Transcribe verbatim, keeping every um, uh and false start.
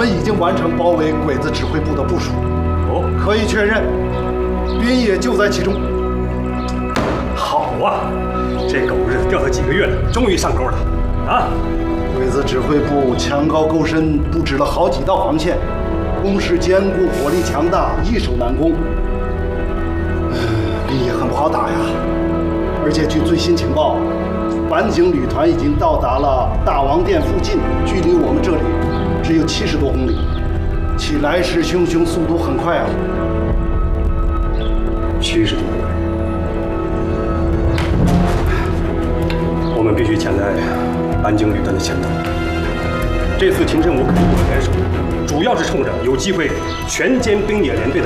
们已经完成包围鬼子指挥部的部署。 哦， 可以确认，兵也就在其中。 好啊，这狗日子吊他几个月了，终于上钩了。啊！ 鬼子指挥部墙高沟深，布置了好几道防线，工事坚固，火力强大，易守难攻。兵也很不好打呀。而且据最新情报，反警旅团已经到达了大王殿附近，距离我们这里只有七十多公里，其来势汹汹，速度很快啊。 七十多公里，我们必须抢在安京旅团的前头。这次秦振武肯定会联手，主要是冲着有机会全歼兵野联队的